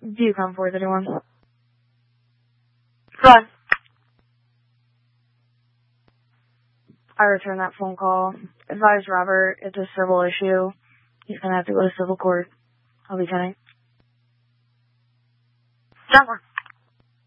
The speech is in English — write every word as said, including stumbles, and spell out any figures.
Do you come forward, anyone? Run. I return that phone call. Advise Robert it's a civil issue. He's gonna have to go to civil court. I'll be coming. Jumper.